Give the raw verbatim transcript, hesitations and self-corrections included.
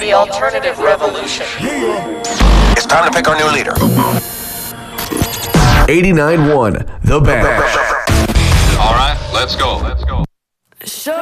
the alternative revolution. It's time to pick our new leader. eighty-nine one, The Badge. All right, let's go.